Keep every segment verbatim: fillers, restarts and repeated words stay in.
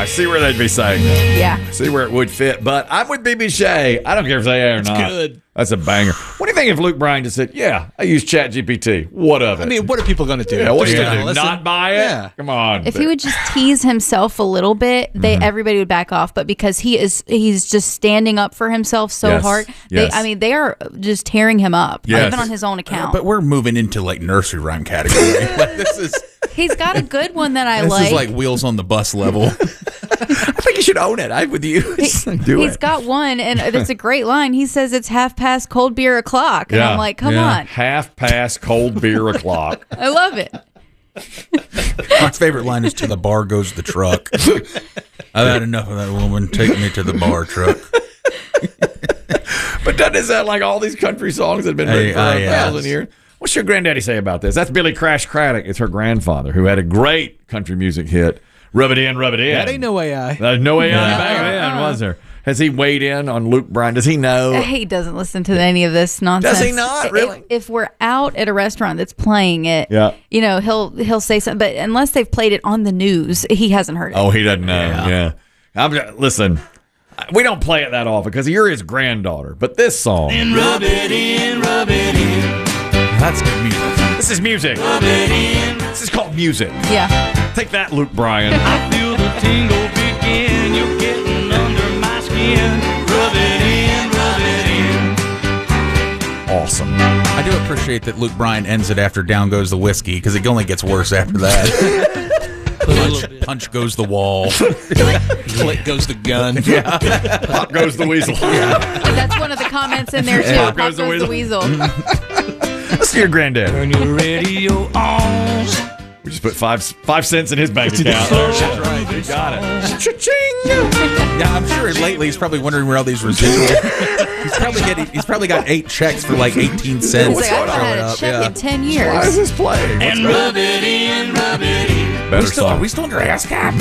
see where they'd be saying that. Yeah. See where it would fit. But I'm with B B Shea. I don't care if they are or It's not. good. That's a banger. What do you think if Luke Bryan just said, yeah, I use ChatGPT? What of it? I mean, what are people going to do? yeah, what's They're he going to gonna do? listen. Not buy it? Yeah. Come on. If he would just tease himself a little bit, they Mm-hmm. everybody would back off. But because he is, he's just standing up for himself so Yes. hard. Yes. They, I mean, they are just tearing him up, Yes. even on his own account. But we're moving into like nursery rhyme category. Like, this is He's got a good one that I this like. is like Wheels on the Bus level. I think you should own it. I'm with you. do He's it. got one, and it's a great line. He says it's half past cold beer o'clock, and Yeah. I'm like, come Yeah. on, Half past cold beer o'clock. I love it. My favorite line is "To the bar goes the truck." I've had enough of that woman. Take me to the bar truck. But doesn't it sound like all these country songs that have been written Hey, for uh, a yeah. thousand years? What's your granddaddy say about this? That's Billy Crash Craddock. It's her grandfather who had a great country music hit, Rub It In, Rub It In. That ain't no A I. There's no way on Yeah. back then, was there? Has he weighed in on Luke Bryan? Does he know? He doesn't listen to any of this nonsense. Does he not? If- Really? If, we're out at a restaurant that's playing it, Yeah. you know, he'll he'll say something. But unless they've played it on the news, he hasn't heard it. Oh, he doesn't know. Yeah. I'm, listen, we don't play it that often because you're his granddaughter. But this song, And rub it in, rub it in, That's good music. this is music. rub it in. This is called music. Yeah. Take that, Luke Bryan. I feel the tingle begin. You're getting under my skin. Rub it in, rub it in. Awesome. I do appreciate that Luke Bryan ends it after "Down Goes the Whiskey" because it only gets worse after that. punch, punch goes the wall. Click goes the gun. Pop goes the weasel. And that's one of the comments in there too. Pop Pop goes the goes the weasel. Let's see your granddad. Turn your radio on. We just put five five cents in his bank account. That's right. You got it. Cha-ching. Yeah, I'm sure lately he's probably wondering where all these residuals. he's probably getting. He's probably got eight checks for like eighteen cents. He's like, I haven't had a showing up. check Yeah. in ten Why is years. this playing? And rub it in, rub it in. Better We still, song. are we still under ASCAP?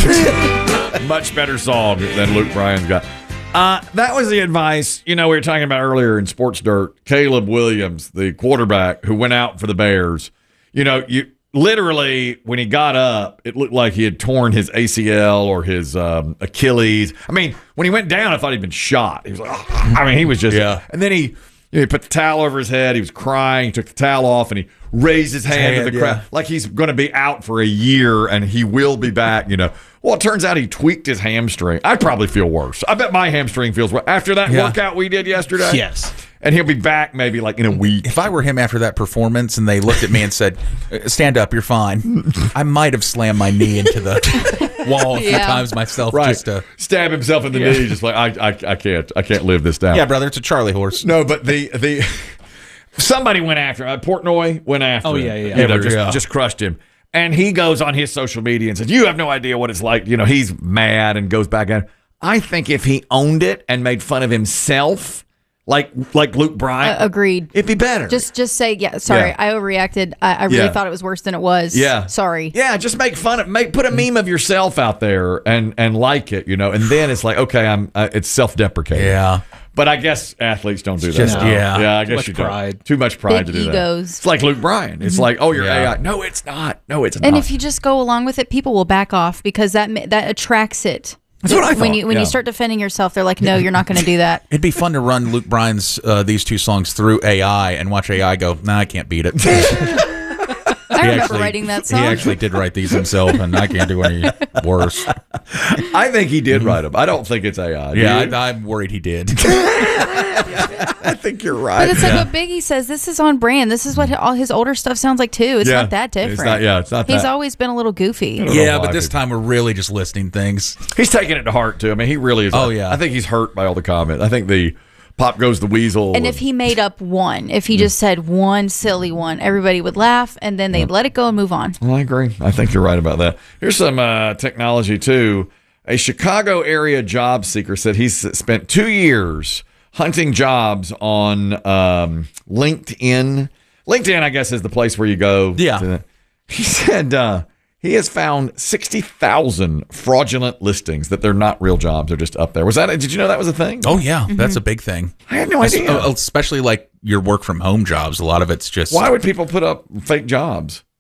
Much better song than Luke Bryan's got. Uh, that was the advice, you know, we were talking about earlier in Sports Dirt. Caleb Williams, the quarterback who went out for the Bears, you know, you literally, when he got up, it looked like he had torn his A C L or his um, Achilles. I mean, when he went down, I thought he'd been shot. He was like, oh. I mean, he was just, Yeah. and then he, you know, he put the towel over his head. He was crying. He took the towel off and he raised his hand to hand, the crowd yeah. like he's going to be out for a year and he will be back, you know. Well, it turns out he tweaked his hamstring. I'd probably feel worse. I bet my hamstring feels worse. After that Yeah. workout we did yesterday. Yes. And he'll be back maybe like in a week. If I were him after that performance and they looked at me and said, "Stand up, you're fine," I might have slammed my knee into the wall a few Yeah. times myself. Right. Just to, Stab himself in the knee, just like, I, I, I can't. I can't live this down. yeah, brother, it's a Charlie horse. No, but the the somebody went after him. Uh, Portnoy went after Oh, him. yeah, yeah, You know, yeah. just, Yeah. just crushed him. And he goes on his social media and says, you have no idea what it's like. You know, he's mad and goes back at him. I think if he owned it and made fun of himself, like like Luke Bryan, Uh, agreed. it'd be better. Just just say, yeah, sorry, Yeah. I overreacted. I, I really Yeah. thought it was worse than it was. Yeah. Sorry. Yeah, just make fun of make put a meme of yourself out there and and like it, you know, and then it's like, okay, I'm uh, it's self-deprecating. Yeah. But I guess athletes don't do that. just- No. yeah. Yeah, I Too guess much you don't. pride. Too much pride Big to do egos. that. It's like Luke Bryan. It's like, oh, you're Yeah. A I. No, it's not. No, it's And not. if you just go along with it, people will back off because that ma- that attracts it. That's what I When thought, you when yeah. you start defending yourself, they're like, no, you're not going to do that. It'd be fun to run Luke Bryan's uh, these two songs through A I and watch A I go, "Nah, I can't beat it." I He remember actually- writing that song. He actually did write these himself, and I can't do any worse. I think he did write them. I don't think it's A I. Do Yeah, you? I, I'm worried he did. I think you're right. But it's like what Biggie says. This is on brand. This is what all his older stuff sounds like too. It's Yeah. not that It's different. not- yeah, it's not He's that. always been a little goofy. know Yeah, why but this people- time we're really just listing things. He's taking it to heart too. I mean, he really is. Oh, yeah. I think he's hurt by all the comments. I think the pop goes the weasel. And if he made up one, if he just said one silly one, everybody would laugh, and then they'd let it go and move on. Well, I agree. I think you're right about that. Here's some uh, technology, too. A Chicago area job seeker said he's spent two years hunting jobs on um, LinkedIn. LinkedIn, I guess, is the place where you go. Yeah. to- he said uh, he has found sixty thousand fraudulent listings that they're not real jobs. They're just up there. Was that? Did you know that was a thing? Oh yeah, that's a big thing. I had no idea. Es- Especially like your work from home jobs. A lot of it's just Why would people put up fake jobs?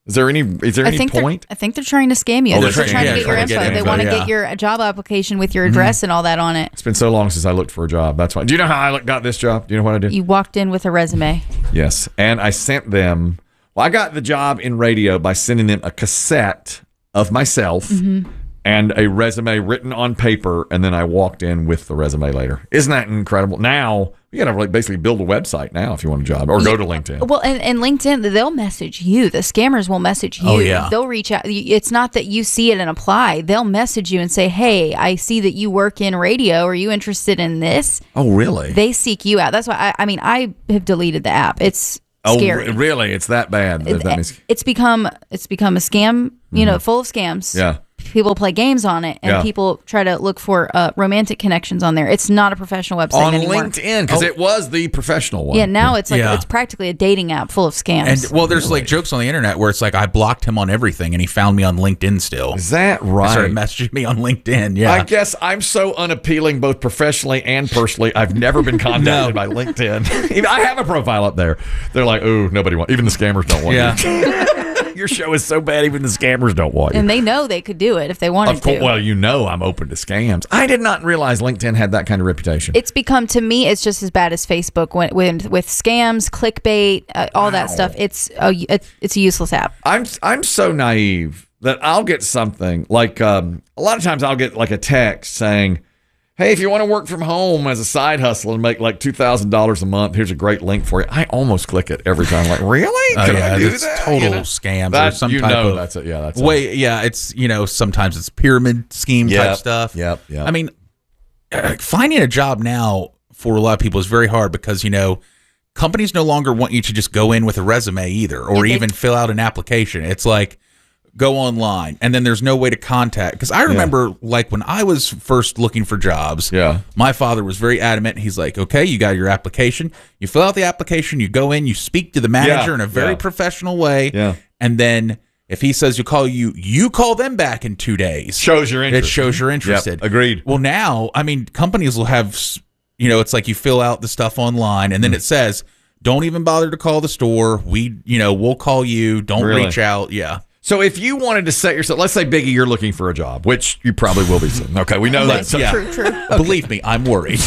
Is there any? Is there I any think point? I think they're trying to scam you. Oh, they're, they're trying, trying- to yeah, get your trying to info. get They info, want to yeah. get your job application with your address and all that on it. It's been so long since I looked for a job. That's why. Do you know how I look- got this job? Do you know what I did? You walked in with a resume. Yes, and I sent them. Well, I got the job in radio by sending them a cassette of myself Mm-hmm. and a resume written on paper, and then I walked in with the resume later. Isn't that incredible? Now you got to like basically build a website now if you want a job, or go to LinkedIn. Well, and, and LinkedIn, they'll message you. The scammers will message you. Oh, yeah. They'll reach out. It's not that you see it and apply. They'll message you and say, hey, I see that you work in radio. Are you interested in this? Oh, really? They seek you out. That's why, I, I mean, I have deleted the app. It's oh, scary. re- really? It's that bad? That, that means, It's become it's become a scam, you know, full of scams. Yeah. People play games on it, and Yeah. people try to look for uh, romantic connections on there. It's not a professional website on anymore. LinkedIn, because it was the professional one. Yeah, now it's like Yeah. it's practically a dating app full of scams. And well, there's like jokes on the internet where it's like I blocked him on everything, and he found me on LinkedIn still. Is that He right? started messaging me on LinkedIn. Yeah, I guess I'm so unappealing both professionally and personally. I've never been contacted by LinkedIn. Even- I have a profile up there. They're like, ooh, nobody wants. Even the scammers don't want Yeah. you. Your show is so bad, even the scammers don't want you. and they know they could do it if they wanted Of course, to. well, you know I'm open to scams. I did not realize LinkedIn had that kind of reputation. It's become, to me, it's just as bad as Facebook when, when with scams, clickbait, uh, all that stuff. It's a, it's it's a useless app. I'm I'm so naive that I'll get something like um, a lot of times I'll get like a text saying, "Hey, if you want to work from home as a side hustle and make like two thousand dollars a month, here's a great link for you." I almost click it every time. Like, really? Oh, Can yeah, I do that's that? total You know? scams or That- some you type know of that's it. Yeah, that's way. Yeah, it's you know sometimes it's pyramid scheme Yep, type stuff. yep, yep. I mean, uh, finding a job now for a lot of people is very hard because you know companies no longer want you to just go in with a resume either, or Yeah, they- even fill out an application. It's like go online, and then there's no way to contact. Because I remember, like when I was first looking for jobs, Yeah. my father was very adamant. He's like, "Okay, you got your application. You fill out the application. You go in. You speak to the manager Yeah, in a very yeah. professional way. Yeah. And then if he says you call you, you call them back in two days. Shows you're It interested. shows you're interested. Yep, agreed. Well, now, I mean, companies will have, s- you know, it's like you fill out the stuff online, and then it says, "Don't even bother to call the store. We, you know, we'll call you. Don't Really? reach out." Yeah. So if you wanted to set yourself, let's say Biggie, you're looking for a job, which you probably will be soon. Okay, we know that. So, yeah. True, true. Believe me, I'm worried.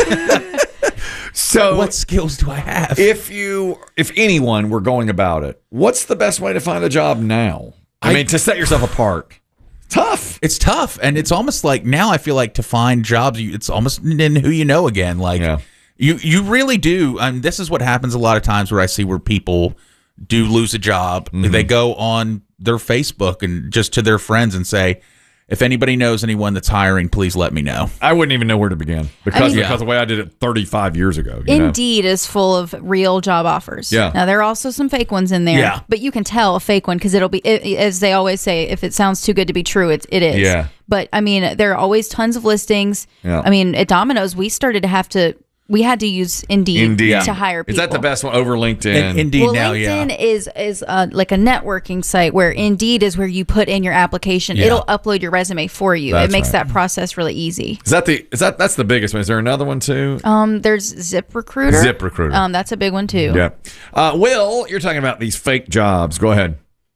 so What skills do I have? if you, if anyone were going about it, what's the best way to find a job now? I, I- mean, to set yourself apart. Tough. It's tough, and it's almost like now I feel like to find jobs, you- it's almost in who you know again. Like Yeah. you, you really do. And this is what happens a lot of times where I see where people do lose a job. Mm-hmm. They go on their Facebook and just to their friends and say, "If anybody knows anyone that's hiring, please let me know." I wouldn't even know where to begin because I mean- because the way I did it thirty-five years ago. You know? Indeed is full of real job offers. Yeah. Now there are also some fake ones in there. Yeah. But you can tell a fake one because it'll be, it, as they always say, if it sounds too good to be true, it, it is. Yeah. But I mean, there are always tons of listings. Yeah. I mean, at Domino's, we started to have to, we had to use Indeed, Indeed to hire people. Is that the best one over LinkedIn? And Indeed Well, now, LinkedIn yeah. is is uh, like a networking site where Indeed is where you put in your application. Yeah. It'll upload your resume for you. That's it makes right. that process really easy. Is that the is that that's the biggest one? Is there another one too? Um, there's ZipRecruiter. ZipRecruiter. Um, that's a big one too. Yeah. Uh, Will, you're talking about these fake jobs. Go ahead.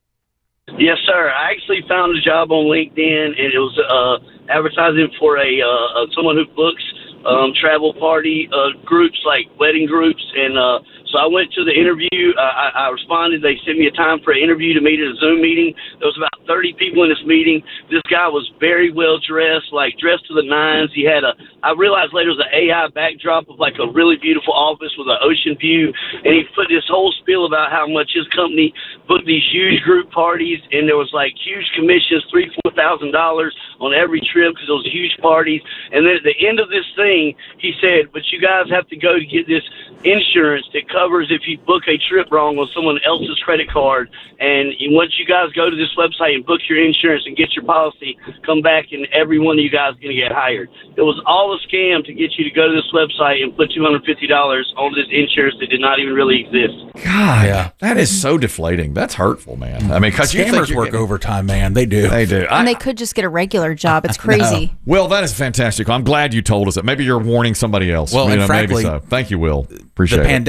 Yes, sir. I actually found a job on LinkedIn, and it was uh, advertising for a uh, uh, someone who books um, travel party uh, groups, like wedding groups. And uh, so I went to the interview. Uh, I, I responded. They sent me a time for an interview to meet at a Zoom meeting. There was about thirty people in this meeting. This guy was very well dressed, like dressed to the nines. He had a, I realized later it was an A I backdrop of like a really beautiful office with an ocean view. And he put this whole spiel about how much his company booked these huge group parties. And there was like huge commissions, three, four thousand dollars on every trip because those huge parties. And then at the end of this thing, he said, "But you guys have to go to get this insurance that covers if you book a trip wrong on someone else's credit card. And once you guys go to this website and book your insurance and get your policy, come back and every one of you guys is going to get hired." It was all a scam to get you to go to this website and put two hundred fifty dollars on this insurance that did not even really exist. God, Yeah. that is so deflating. That's hurtful, man. I mean, because you think Scammers you're work getting- overtime, man. They do. They do. I, And they could just get a regular job. It's crazy. Will, that is fantastic. I'm glad you told us that. Maybe you're warning somebody else. Well, you and know, frankly, maybe so. Thank you, Will. Appreciate The it. pandemic changed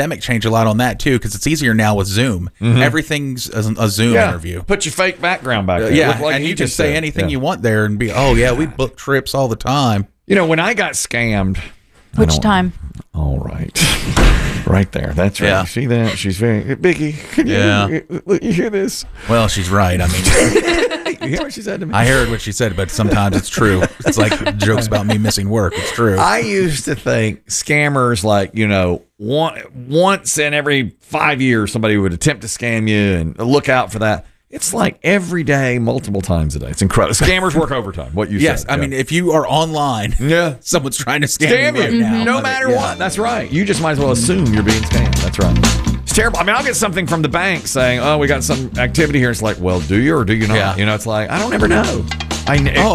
change a lot on that too, because it's easier now with Zoom. Everything's a, a Zoom Yeah. interview. Put your fake background back there. Yeah, Look like and you, can just say said. anything Yeah. you want there and be, oh yeah, we book trips all the time. You know, when I got scammed. I Which don't- time? All right. Right there. That's right. Yeah. You see that? She's very Biggie. Can Yeah. you, look, you hear this? Well, she's right. I mean, You hear what she said to me? I heard what she said, but sometimes it's true. It's like jokes about me missing work. It's true. I used to think scammers, like, you know, one, once in every five years, somebody would attempt to scam you and look out for that. It's like every day, multiple times a day. It's incredible. Scammers work overtime. What you yes, said. I Yeah. mean, if you are online, yeah. someone's trying to scam, Scam you right you, now. no I mean, matter yeah. what. That's right. You just might as well assume you're being scammed. That's right. It's terrible. I mean, I'll get something from the bank saying, "Oh, we got some activity here." It's like, well, do you or do you not? Yeah. You know, it's like I don't ever know. I Oh,